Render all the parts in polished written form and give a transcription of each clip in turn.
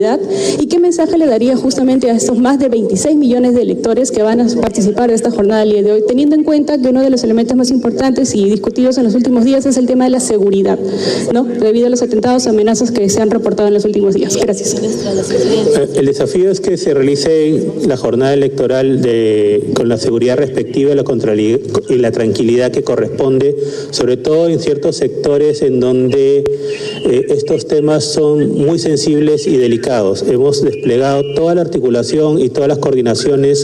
¿Y qué mensaje le daría justamente a estos más de 26 millones de electores que van a participar de esta jornada del día de hoy, teniendo en cuenta que uno de los elementos más importantes y discutidos en los últimos días es el tema de la seguridad, ¿no? Debido a los atentados o amenazas que se han reportado en los últimos días? Gracias. El desafío es que se realice la jornada electoral con la seguridad respectiva y la tranquilidad que corresponde, sobre todo en ciertos sectores en donde estos temas son muy sensibles y delicados. Hemos desplegado toda la articulación y todas las coordinaciones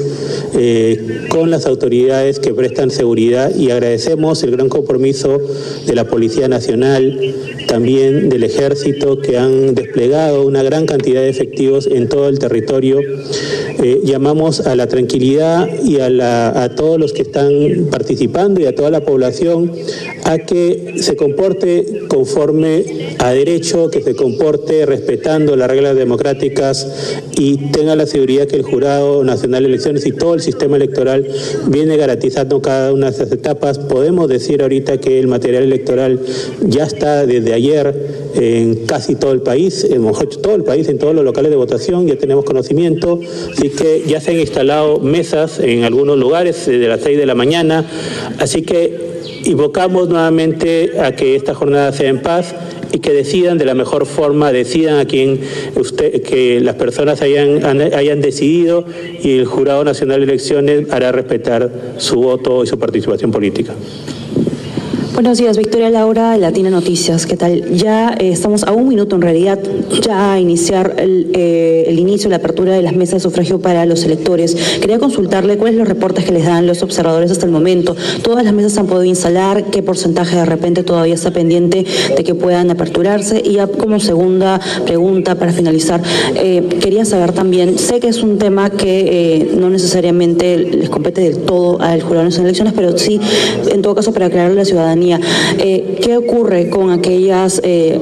con las autoridades que prestan seguridad y agradecemos el gran compromiso de la Policía Nacional, también del Ejército, que han desplegado una gran cantidad de efectivos en todo el territorio. Llamamos a la tranquilidad y a todos los que están participando y a toda la población a que se comporte conforme a derecho, que se comporte respetando las reglas democráticas y tenga la seguridad que el Jurado Nacional de Elecciones y todo el sistema electoral viene garantizando cada una de esas etapas. Podemos decir ahorita que el material electoral ya está desde ayer en casi todo el país, hemos hecho todo el país, en todos los locales de votación, ya tenemos conocimiento, así que ya se han instalado mesas en algunos lugares desde las 6 de la mañana, así que invocamos nuevamente a que esta jornada sea en paz y que decidan de la mejor forma, decidan a quien que las personas hayan decidido y el Jurado Nacional de Elecciones hará respetar su voto y su participación política. Buenos días, Victoria Laura, Latina Noticias. ¿Qué tal? Ya estamos a un minuto en realidad ya a iniciar el inicio, la apertura de las mesas de sufragio para los electores. Quería consultarle cuáles son los reportes que les dan los observadores hasta el momento. ¿Todas las mesas se han podido instalar? ¿Qué porcentaje de repente todavía está pendiente de que puedan aperturarse? Y ya como segunda pregunta para finalizar, quería saber también, sé que es un tema que no necesariamente les compete del todo al Jurado Nacional de Elecciones, pero sí, en todo caso, para aclararle a la ciudadanía, ¿qué ocurre con aquellas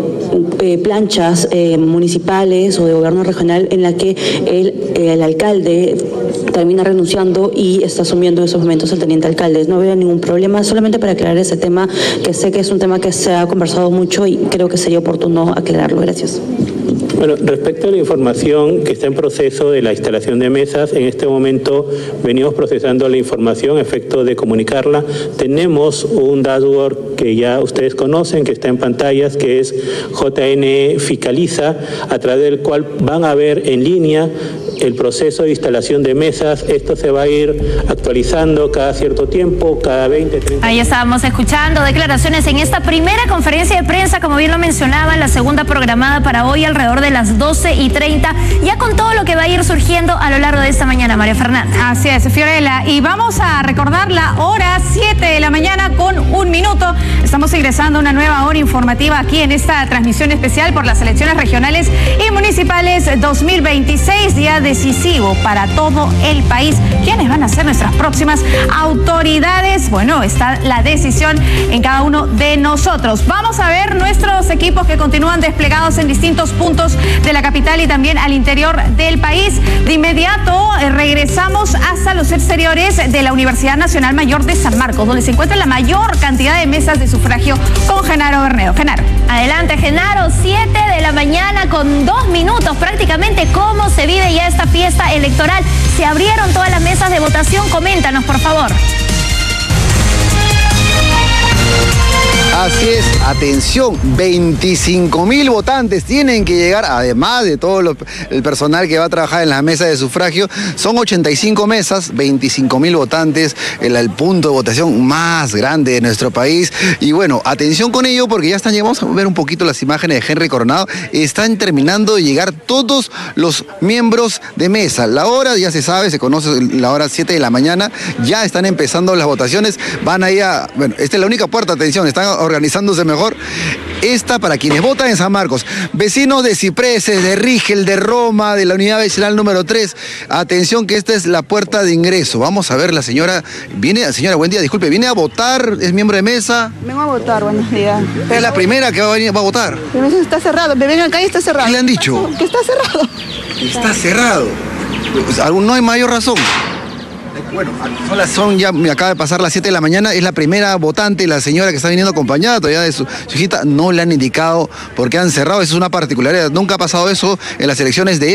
planchas municipales o de gobierno regional en la que el alcalde termina renunciando y está asumiendo en esos momentos el teniente alcalde? No veo ningún problema, solamente para aclarar ese tema, que sé que es un tema que se ha conversado mucho y creo que sería oportuno aclararlo. Gracias. Bueno, respecto a la información que está en proceso de la instalación de mesas, en este momento venimos procesando la información a efecto de comunicarla. Tenemos un dashboard que ya ustedes conocen, que está en pantallas, que es JN Fiscaliza, a través del cual van a ver en línea el proceso de instalación de mesas. Esto se va a ir actualizando cada cierto tiempo, cada 20, 30. Ahí estábamos escuchando declaraciones en esta primera conferencia de prensa, como bien lo mencionaba, la segunda programada para hoy alrededor de las 12:30, ya con todo lo que va a ir surgiendo a lo largo de esta mañana, María Fernanda. Así es, Fiorella, y vamos a recordar la hora 7 de la mañana con 1 minuto. Estamos ingresando a una nueva hora informativa aquí en esta transmisión especial por las elecciones regionales y municipales 2026, día decisivo para todo el país. ¿Quiénes van a ser nuestras próximas autoridades? Bueno, está la decisión en cada uno de nosotros. Vamos a ver nuestros equipos que continúan desplegados en distintos puntos de la capital y también al interior del país. De inmediato regresamos hasta los exteriores de la Universidad Nacional Mayor de San Marcos, donde se encuentra la mayor cantidad de mesas de sufragio, con Genaro Bernedo. Genaro. Adelante, Genaro, 7 de la mañana con 2 minutos, prácticamente cómo se vive ya esta fiesta electoral. Se abrieron todas las mesas de votación, coméntanos, por favor. Así es, atención, 25.000 votantes tienen que llegar, además de todo el personal que va a trabajar en las mesas de sufragio. Son 85 mesas, 25.000 votantes, el punto de votación más grande de nuestro país. Y bueno, atención con ello porque ya están llegando, vamos a ver un poquito las imágenes de Henry Coronado. Están terminando de llegar todos los miembros de mesa. La hora ya se sabe, se conoce la hora 7 de la mañana, ya están empezando las votaciones. Van ahí a, bueno, esta es la única puerta, atención, están organizándose mejor. Esta para quienes votan en San Marcos, vecinos de Cipreses, de Rigel, de Roma, de la unidad vecinal número 3, atención que esta es la puerta de ingreso. Vamos a ver, la señora viene, señora, buen día, disculpe, ¿viene a votar? ¿Es miembro de mesa? Vengo a votar, buenos días. ¿Usted es la primera que va a votar? Pero está cerrado, me ven acá y está cerrado. ¿Qué le han dicho? Que está cerrado. Está cerrado. Pues, no hay mayor razón. Bueno, ya me acaba de pasar las 7 de la mañana, es la primera votante, la señora que está viniendo acompañada todavía de su hijita, no le han indicado por qué han cerrado, eso es una particularidad, nunca ha pasado eso en las elecciones de